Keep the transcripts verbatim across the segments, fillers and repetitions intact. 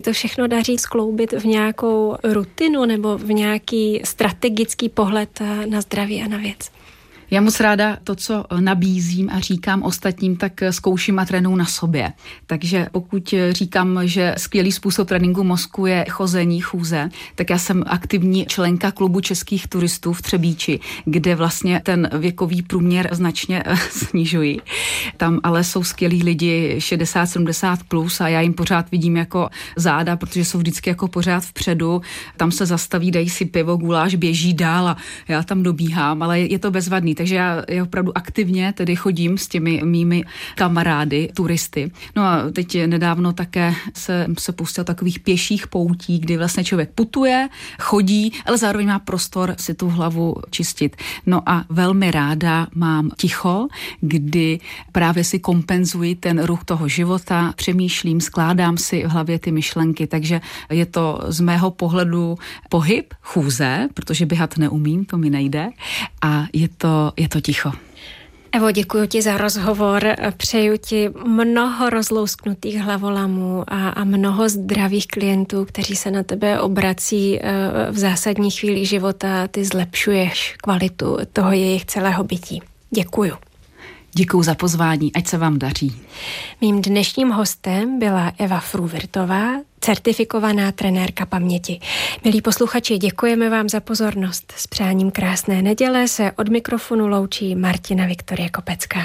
to všechno daří skloubit v nějakou rutinu nebo v nějaký strategický pohled na zdraví a na věc? Já moc ráda to, co nabízím a říkám ostatním, tak zkouším a trénuju na sobě. Takže pokud říkám, že skvělý způsob tréninku mozku je chození, chůze, tak já jsem aktivní členka klubu českých turistů v Třebíči, kde vlastně ten věkový průměr značně snižují. Tam ale jsou skvělí lidi šedesát sedmdesát plus a já jim pořád vidím jako záda, protože jsou vždycky jako pořád vpředu. Tam se zastaví, dají si pivo, guláš, běží dál a já tam dobíhám, ale je to bezvadný. Takže já, já opravdu aktivně tedy chodím s těmi mými kamarády, turisty. No a teď nedávno také se, se pustil takových pěších poutí, kdy vlastně člověk putuje, chodí, ale zároveň má prostor si tu hlavu čistit. No a velmi ráda mám ticho, kdy právě si kompenzuji ten ruch toho života, přemýšlím, skládám si v hlavě ty myšlenky, takže je to z mého pohledu pohyb, chůze, protože běhat neumím, to mi nejde, a je to je to ticho. Evo, děkuji ti za rozhovor, přeju ti mnoho rozlousknutých hlavolamů a, a mnoho zdravých klientů, kteří se na tebe obrací v zásadní chvíli života, ty zlepšuješ kvalitu toho jejich celého bytí. Děkuju. Děkuju za pozvání, ať se vám daří. Mým dnešním hostem byla Eva Fruvirtová, certifikovaná trenérka paměti. Milí posluchači, děkujeme vám za pozornost. S přáním krásné neděle se od mikrofonu loučí Martina Viktorie Kopecká.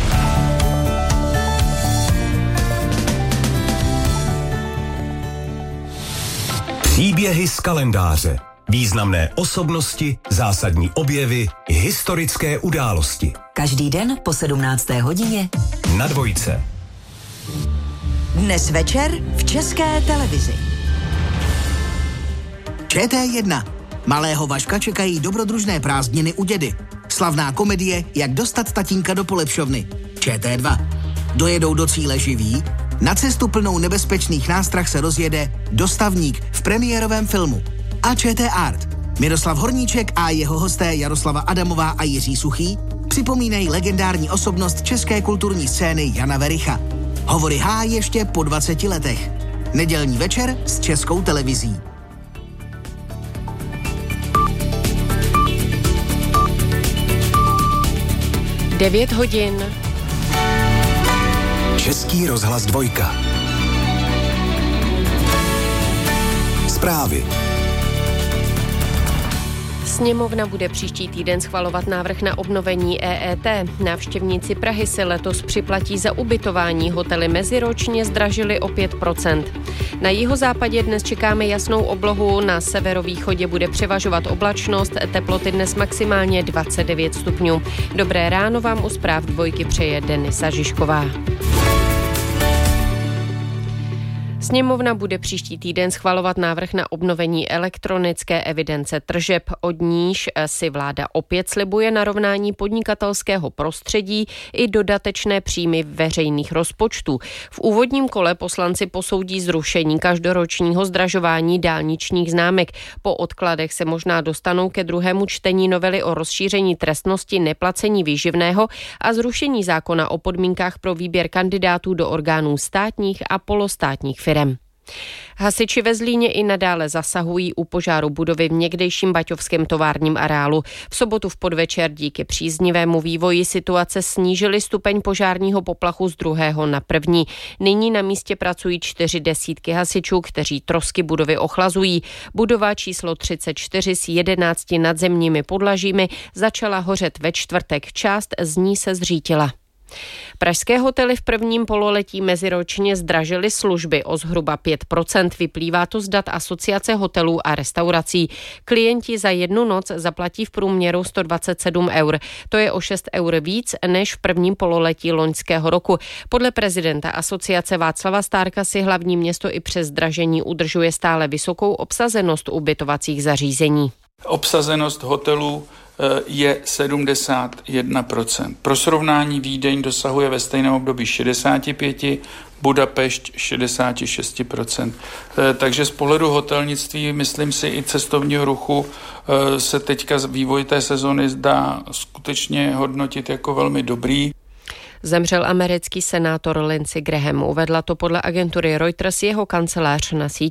Příběhy z kalendáře. Významné osobnosti, zásadní objevy, historické události. Každý den po sedmnácté hodině na Dvojce. Dnes večer v České televizi. Č T jedna. Malého Vaška čekají dobrodružné prázdniny u dědy. Slavná komedie Jak dostat tatínka do polepšovny. Č T dva. Dojedou do cíle živí? Na cestu plnou nebezpečných nástrah se rozjede Dostavník v premiérovém filmu. A Č T Art. Miroslav Horníček a jeho hosté Jaroslava Adamová a Jiří Suchý připomínají legendární osobnost české kulturní scény Jana Vericha. Hovory H ještě po dvaceti letech. Nedělní večer s Českou televizí. devět hodin. Český rozhlas Dvojka. Zprávy. Sněmovna bude příští týden schvalovat návrh na obnovení E E T. Návštěvníci Prahy si letos připlatí za ubytování. Hotely meziročně zdražily o pět procent. Na jihozápadě dnes čekáme jasnou oblohu, na severovýchodě bude převažovat oblačnost, teploty dnes maximálně dvacet devět stupňů. Dobré ráno vám u zpráv Dvojky přeje Denisa Žižková. Sněmovna bude příští týden schvalovat návrh na obnovení elektronické evidence tržeb, od níž si vláda opět slibuje narovnání podnikatelského prostředí i dodatečné příjmy veřejných rozpočtů. V úvodním kole poslanci posoudí zrušení každoročního zdražování dálničních známek. Po odkladech se možná dostanou ke druhému čtení novely o rozšíření trestnosti neplacení výživného a zrušení zákona o podmínkách pro výběr kandidátů do orgánů státních a polostátních firem. Hasiči ve Zlíně i nadále zasahují u požáru budovy v někdejším baťovském továrním areálu. V sobotu v podvečer díky příznivému vývoji situace snížili stupeň požárního poplachu z druhého na první. Nyní na místě pracují čtyři desítky hasičů, kteří trosky budovy ochlazují. Budova číslo třicet čtyři s jedenácti nadzemními podlažími začala hořet ve čtvrtek. Část z ní se zřítila. Pražské hotely v prvním pololetí meziročně zdražily služby o zhruba pět procent. Vyplývá to z dat Asociace hotelů a restaurací. Klienti za jednu noc zaplatí v průměru sto dvacet sedm eur. To je o šest eur víc než v prvním pololetí loňského roku. Podle prezidenta Asociace Václava Stárka si hlavní město i přes zdražení udržuje stále vysokou obsazenost ubytovacích zařízení. Obsazenost hotelů je sedmdesát jedna procent. Pro srovnání Vídeň dosahuje ve stejném období šedesát pět procent, Budapešť šedesát šest procent. Takže z pohledu hotelnictví, myslím si, i cestovního ruchu se teďka vývoj té sezony zdá skutečně hodnotit jako velmi dobrý. Zemřel americký senátor Lindsey Graham. Uvedla to podle agentury Reuters jeho kancelář na síti